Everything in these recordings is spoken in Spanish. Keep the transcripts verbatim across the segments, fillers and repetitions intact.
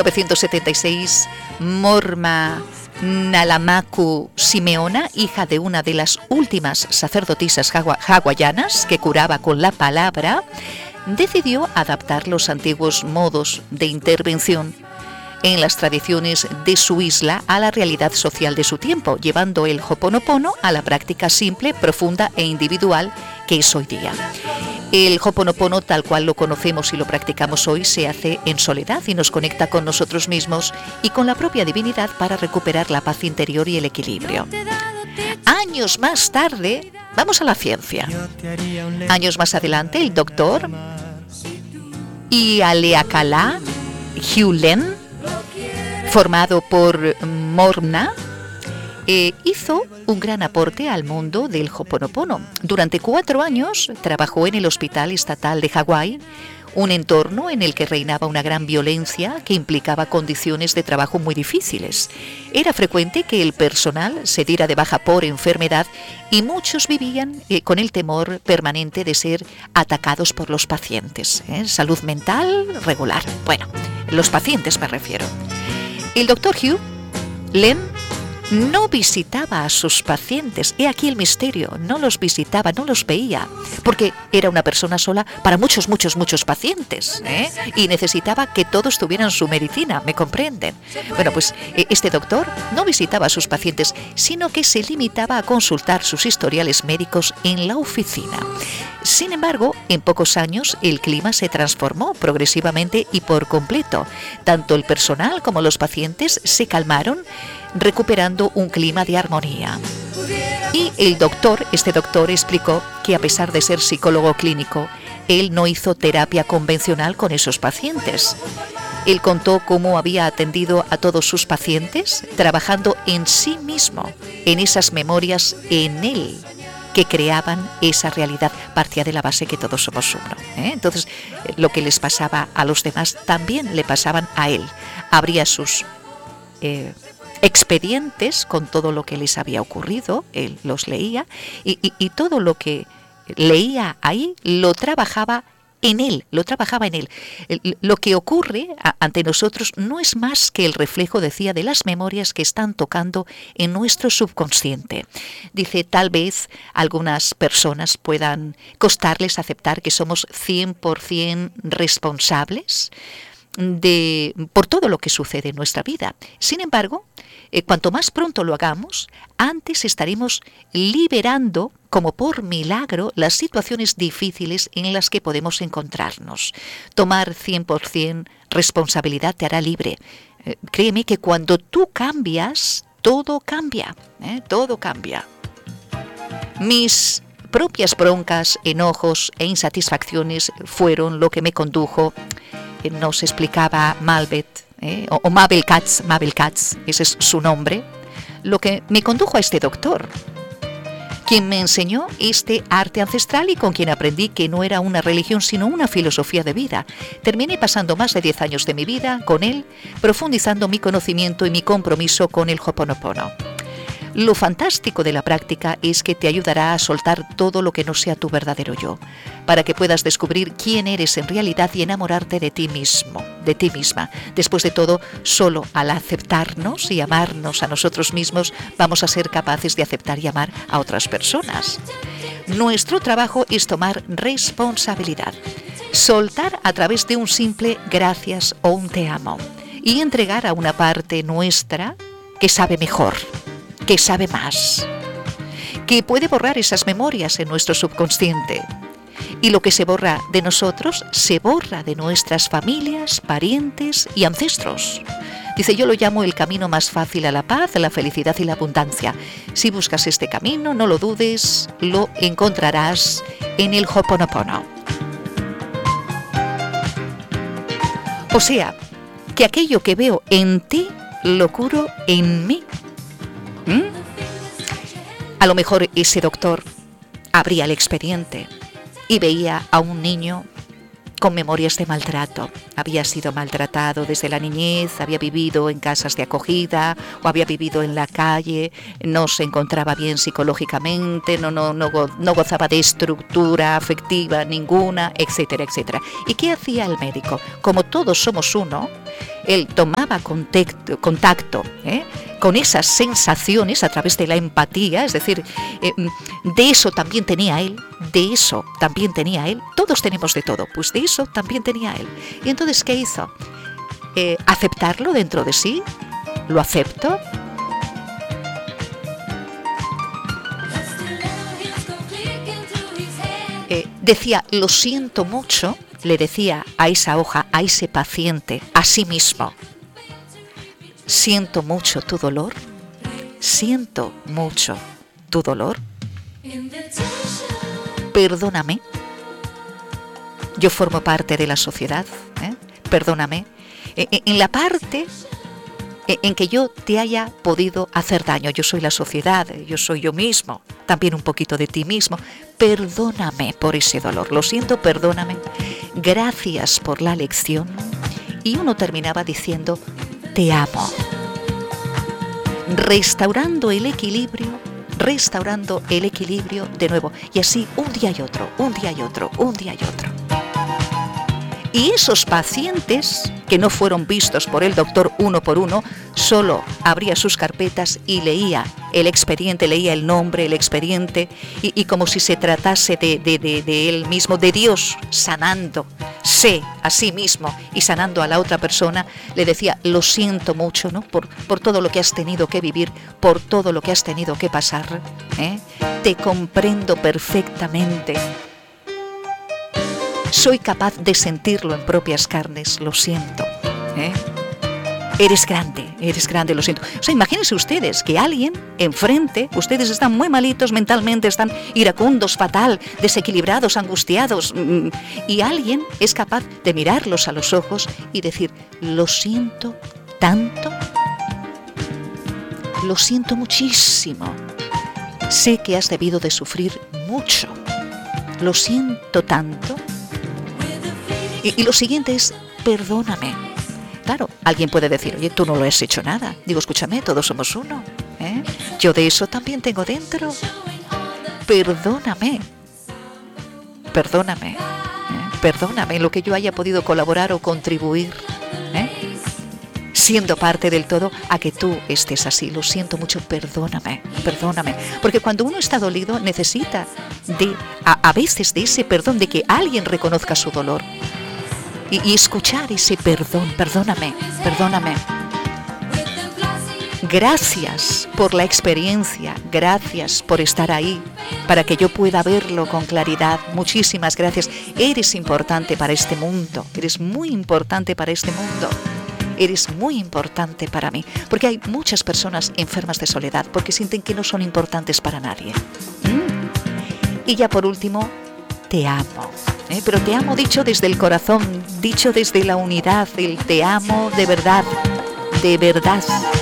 novecientos setenta y seis, Morma Nalamaku Simeona, hija de una de las últimas sacerdotisas hawaianas que curaba con la palabra, decidió adaptar los antiguos modos de intervención en las tradiciones de su isla a la realidad social de su tiempo, llevando el Ho'oponopono a la práctica simple, profunda e individual que es hoy día. El Ho'oponopono, tal cual lo conocemos y lo practicamos hoy, se hace en soledad y nos conecta con nosotros mismos y con la propia divinidad para recuperar la paz interior y el equilibrio. Años más tarde, vamos a la ciencia. Años más adelante, el doctor Ialeakala Hugh-Len, formado por Morna, eh, hizo un gran aporte al mundo del Ho'oponopono. Durante cuatro años trabajó en el Hospital Estatal de Hawái, un entorno en el que reinaba una gran violencia que implicaba condiciones de trabajo muy difíciles. Era frecuente que el personal se diera de baja por enfermedad y muchos vivían eh, con el temor permanente de ser atacados por los pacientes. ¿eh? Salud mental regular. Bueno, los pacientes me refiero. El doctor Hugh Len no visitaba a sus pacientes. He aquí el misterio. No los visitaba, no los veía, porque era una persona sola para muchos, muchos, muchos pacientes, ¿eh? Y necesitaba que todos tuvieran su medicina, ¿me comprenden? Bueno, pues este doctor no visitaba a sus pacientes, sino que se limitaba a consultar sus historiales médicos en la oficina. Sin embargo, en pocos años el clima se transformó progresivamente y por completo. Tanto el personal como los pacientes se calmaron, recuperando un clima de armonía. Y el doctor, este doctor explicó que a pesar de ser psicólogo clínico, él no hizo terapia convencional con esos pacientes. Él contó cómo había atendido a todos sus pacientes, trabajando en sí mismo, en esas memorias en él, que creaban esa realidad. Partía de la base que todos somos uno, ¿eh? Entonces, lo que les pasaba a los demás también le pasaban a él. Abría sus eh, expedientes con todo lo que les había ocurrido, él los leía, y, y, y todo lo que leía ahí lo trabajaba en él, lo trabajaba en él. Lo que ocurre ante nosotros no es más que el reflejo, decía, de las memorias que están tocando en nuestro subconsciente. Dice, tal vez algunas personas puedan costarles aceptar que somos cien por ciento responsables de, por todo lo que sucede en nuestra vida. Sin embargo, eh, cuanto más pronto lo hagamos, antes estaremos liberando, como por milagro, las situaciones difíciles en las que podemos encontrarnos. Tomar cien por ciento responsabilidad te hará libre. Eh, créeme que cuando tú cambias, todo cambia, ¿eh? todo cambia. Mis propias broncas, enojos e insatisfacciones fueron lo que me condujo, eh, nos explicaba Malbeth, eh, o, o Mabel Katz, Mabel Katz, ese es su nombre, lo que me condujo a este doctor, quien me enseñó este arte ancestral y con quien aprendí que no era una religión sino una filosofía de vida. Terminé pasando más de diez años de mi vida con él, profundizando mi conocimiento y mi compromiso con el Ho'oponopono. Lo fantástico de la práctica es que te ayudará a soltar todo lo que no sea tu verdadero yo, para que puedas descubrir quién eres en realidad y enamorarte de ti mismo, de ti misma. Después de todo, solo al aceptarnos y amarnos a nosotros mismos vamos a ser capaces de aceptar y amar a otras personas. Nuestro trabajo es tomar responsabilidad, soltar a través de un simple gracias o un te amo y entregar a una parte nuestra que sabe mejor, que sabe más, que puede borrar esas memorias en nuestro subconsciente. Y lo que se borra de nosotros, se borra de nuestras familias, parientes y ancestros. Dice, yo lo llamo el camino más fácil a la paz, a la felicidad y la abundancia. Si buscas este camino, no lo dudes, lo encontrarás en el Ho'oponopono. O sea, que aquello que veo en ti, lo curo en mí. ¿Mm? A lo mejor ese doctor abría el expediente y veía a un niño con memorias de maltrato. Había sido maltratado desde la niñez, había vivido en casas de acogida o había vivido en la calle, no se encontraba bien psicológicamente, no, no, no, no gozaba de estructura afectiva ninguna, etcétera, etcétera. ¿Y qué hacía el médico? Como todos somos uno, él tomaba contacto, contacto ¿eh? con esas sensaciones a través de la empatía, es decir, eh, de eso también tenía él, de eso también tenía él, todos tenemos de todo, pues de eso también tenía él. Y entonces, ¿qué hizo? Eh, aceptarlo dentro de sí, lo acepto. Eh, decía, lo siento mucho, le decía a esa hoja, a ese paciente, a sí mismo, siento mucho tu dolor, siento mucho tu dolor, perdóname, yo formo parte de la sociedad, ¿eh? Perdóname, en la parte en que yo te haya podido hacer daño, yo soy la sociedad, yo soy yo mismo, también un poquito de ti mismo, perdóname por ese dolor, lo siento, perdóname, gracias por la lección, y uno terminaba diciendo, te amo, restaurando el equilibrio, restaurando el equilibrio de nuevo, y así un día y otro, un día y otro, un día y otro. Y esos pacientes que no fueron vistos por el doctor uno por uno, solo abría sus carpetas y leía el expediente, leía el nombre, el expediente, y, y como si se tratase de, de, de, de él mismo, de Dios sanándose a sí mismo y sanando a la otra persona, le decía, lo siento mucho, ¿no? Por, por todo lo que has tenido que vivir, por todo lo que has tenido que pasar, ¿eh? Te comprendo perfectamente. Soy capaz de sentirlo en propias carnes, lo siento, ¿eh? Eres grande, eres grande, lo siento. O sea, imagínense ustedes que alguien enfrente, ustedes están muy malitos mentalmente, están iracundos, fatal, desequilibrados, angustiados, y alguien es capaz de mirarlos a los ojos y decir, lo siento tanto, lo siento muchísimo, sé que has debido de sufrir mucho, lo siento tanto. Y, y lo siguiente es, perdóname. Claro, alguien puede decir, oye, tú no lo has hecho nada. Digo, escúchame, todos somos uno, ¿eh? Yo de eso también tengo dentro. Perdóname. Perdóname. ¿eh? Perdóname en lo que yo haya podido colaborar o contribuir, ¿eh? siendo parte del todo, a que tú estés así. Lo siento mucho, perdóname, perdóname. Porque cuando uno está dolido necesita de, a, a veces de ese perdón, de que alguien reconozca su dolor. Y, y escuchar ese perdón, perdóname, perdóname. Gracias por la experiencia, gracias por estar ahí, para que yo pueda verlo con claridad. Muchísimas gracias. Eres importante para este mundo, eres muy importante para este mundo. Eres muy importante para mí, porque hay muchas personas enfermas de soledad, porque sienten que no son importantes para nadie. ¿Mm? Y ya por último, te amo. ¿Eh? Pero te amo dicho desde el corazón, dicho desde la unidad, el te amo de verdad, de verdad.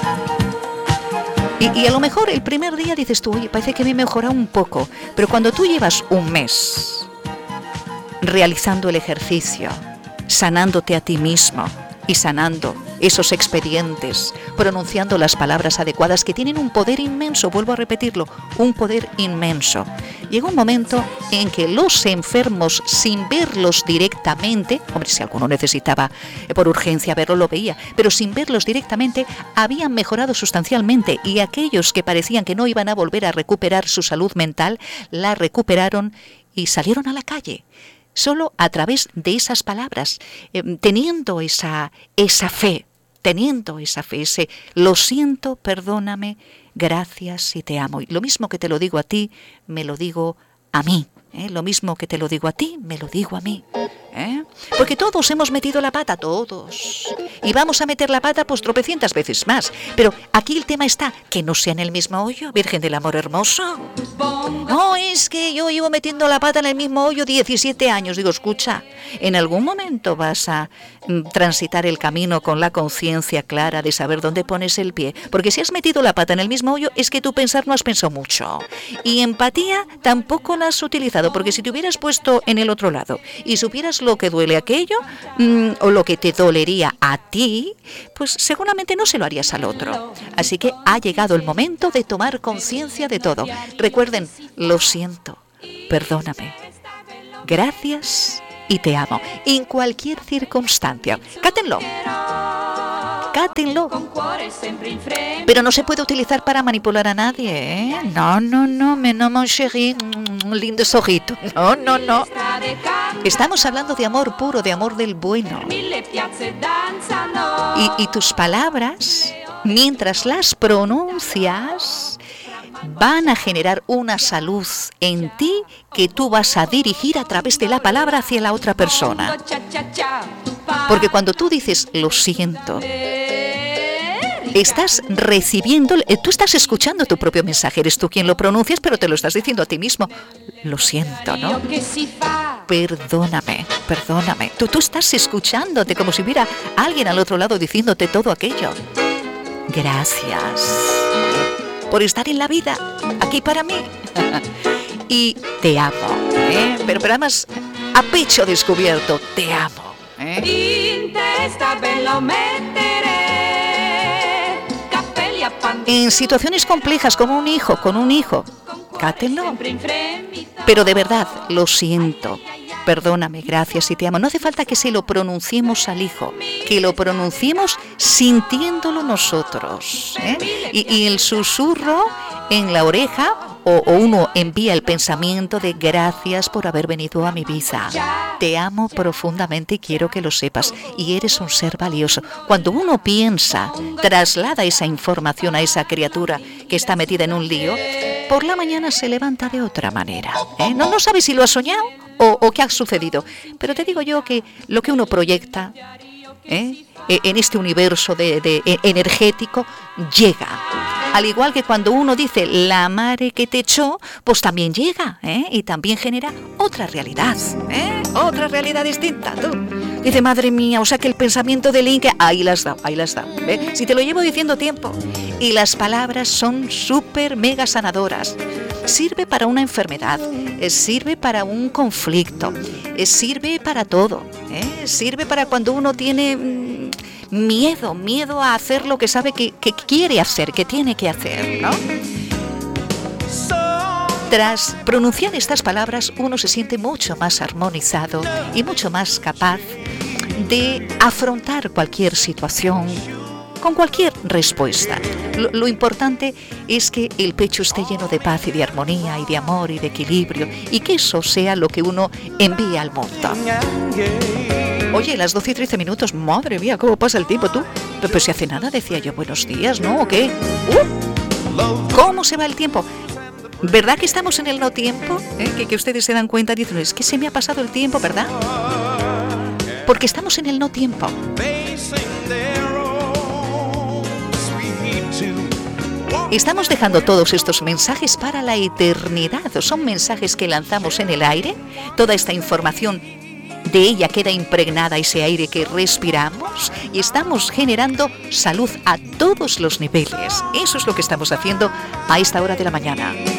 Y, y a lo mejor el primer día dices tú, oye, parece que me he mejorado un poco, pero cuando tú llevas un mes realizando el ejercicio, sanándote a ti mismo y sanando esos expedientes, pronunciando las palabras adecuadas que tienen un poder inmenso, vuelvo a repetirlo, un poder inmenso. Llega un momento en que los enfermos, sin verlos directamente, hombre, si alguno necesitaba por urgencia verlo, lo veía, pero sin verlos directamente, habían mejorado sustancialmente, y aquellos que parecían que no iban a volver a recuperar su salud mental, la recuperaron y salieron a la calle. Solo a través de esas palabras, eh, teniendo esa, esa fe, teniendo esa fe, ese lo siento, perdóname, gracias y te amo. Y lo mismo que te lo digo a ti, me lo digo a mí. ¿eh? Lo mismo que te lo digo a ti, me lo digo a mí. ¿eh? Porque todos hemos metido la pata, todos. Y vamos a meter la pata pues tropecientas veces más. Pero aquí el tema está, que no sea en el mismo hoyo, Virgen del Amor Hermoso. No, es que yo llevo metiendo la pata en el mismo hoyo diecisiete años. Digo, escucha, en algún momento vas a transitar el camino con la conciencia clara de saber dónde pones el pie. Porque si has metido la pata en el mismo hoyo, es que tú pensar no has pensado mucho. Y empatía tampoco la has utilizado, porque si te hubieras puesto en el otro lado y supieras lo que duele aquello, mmm, o lo que te dolería a ti, pues seguramente no se lo harías al otro. Así que ha llegado el momento de tomar conciencia de todo. Recuerden, lo siento, perdóname, gracias y te amo, en cualquier circunstancia. Cátenlo. Cátenlo. Pero no se puede utilizar para manipular a nadie, ¿eh? No, no, no, me no, mon chéri, un lindo ojito. No, no, no. Estamos hablando de amor puro, de amor del bueno. Y, y tus palabras, mientras las pronuncias, van a generar una salud en ti que tú vas a dirigir a través de la palabra hacia la otra persona. Porque cuando tú dices lo siento, estás recibiendo, tú estás escuchando tu propio mensaje, eres tú quien lo pronuncias, pero te lo estás diciendo a ti mismo. Lo siento, ¿no? Perdóname, perdóname. Tú, tú estás escuchándote como si hubiera alguien al otro lado diciéndote todo aquello. Gracias por estar en la vida, aquí para mí. Y te amo, ¿eh? Pero, pero además, a pecho descubierto, te amo, ¿eh? En situaciones complejas, como un hijo, con un hijo, cátenlo. Pero de verdad, lo siento, perdóname, gracias y te amo. No hace falta que se lo pronunciemos al hijo, que lo pronunciemos sintiéndolo nosotros, ¿eh? Y, y el susurro en la oreja, o, o uno envía el pensamiento de gracias por haber venido a mi vida. Te amo profundamente y quiero que lo sepas. Y eres un ser valioso. Cuando uno piensa, traslada esa información a esa criatura que está metida en un lío, por la mañana se levanta de otra manera, ¿eh? No, no sabe si lo ha soñado o, o qué ha sucedido. Pero te digo yo que lo que uno proyecta, ¿eh? en este universo de, de, de energético, llega. Al igual que cuando uno dice la madre que te echó, pues también llega, ¿eh? Y también genera otra realidad, ¿eh? Otra realidad distinta, tú. Dice, madre mía, o sea que el pensamiento del Inca, ahí las da, ahí las da, ¿eh? Si te lo llevo diciendo tiempo. Y las palabras son súper mega sanadoras. Sirve para una enfermedad, eh, sirve para un conflicto, eh, sirve para todo, ¿eh? Sirve para cuando uno tiene mmm, miedo, miedo a hacer lo que sabe que, que quiere hacer, que tiene que hacer, ¿no? Tras pronunciar estas palabras, uno se siente mucho más armonizado y mucho más capaz de afrontar cualquier situación con cualquier respuesta. Lo, lo importante es que el pecho esté lleno de paz y de armonía y de amor y de equilibrio, y que eso sea lo que uno envía al mundo. Oye, las doce y trece minutos, madre mía, ¿cómo pasa el tiempo tú? Pero, pero si hace nada decía yo buenos días, ¿no? ¿O qué? Uh, ¿Cómo se va el tiempo? ¿Verdad que estamos en el no tiempo? ¿Eh? Que, que ustedes se dan cuenta y dicen, es que se me ha pasado el tiempo, ¿verdad? Porque estamos en el no tiempo. Estamos dejando todos estos mensajes para la eternidad. Son mensajes que lanzamos en el aire. Toda esta información de ella queda impregnada, ese aire que respiramos, y estamos generando salud a todos los niveles. Eso es lo que estamos haciendo a esta hora de la mañana.